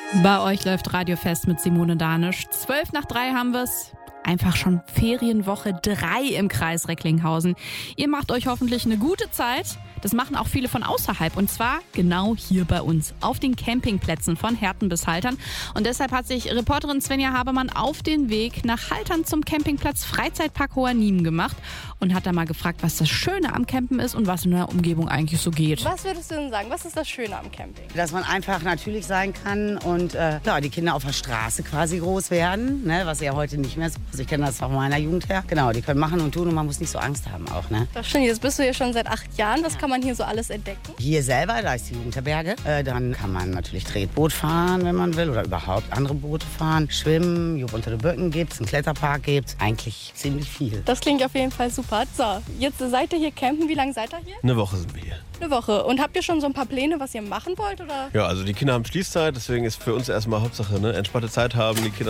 Bei euch läuft Radiofest mit Simone Danisch. 2:12 haben wir's. Einfach schon Ferienwoche 3 im Kreis Recklinghausen. Ihr macht euch hoffentlich eine gute Zeit. Das machen auch viele von außerhalb. Und zwar genau hier bei uns, auf den Campingplätzen von Herten bis Haltern. Und deshalb hat sich Reporterin Svenja Habermann auf den Weg nach Haltern zum Campingplatz Freizeitpark Hoherniemen gemacht und hat da mal gefragt, was das Schöne am Campen ist und was in der Umgebung eigentlich so geht. Was würdest du denn sagen? Was ist das Schöne am Camping? Dass man einfach natürlich sein kann und die Kinder auf der Straße quasi groß werden, ne, was ja heute nicht mehr so ist. Also ich kenne das von meiner Jugend her. Genau, die können machen und tun und man muss nicht so Angst haben auch. Ne? Das stimmt, jetzt bist du hier schon seit 8 Jahren. Was kann man hier so alles entdecken? Hier selber, da ist die Jugendherberge. Dann kann man natürlich Tretboot fahren, wenn man will, oder überhaupt andere Boote fahren. Schwimmen, Jupp unter den Böcken gibt's, einen Kletterpark gibt's. Eigentlich ziemlich viel. Das klingt auf jeden Fall super. So, jetzt seid ihr hier campen. Wie lange seid ihr hier? Eine Woche sind wir hier. Eine Woche. Und habt ihr schon so ein paar Pläne, was ihr machen wollt? Oder? Ja, also die Kinder haben Schließzeit, deswegen ist für uns erstmal Hauptsache, ne, entspannte Zeit haben, die Kinder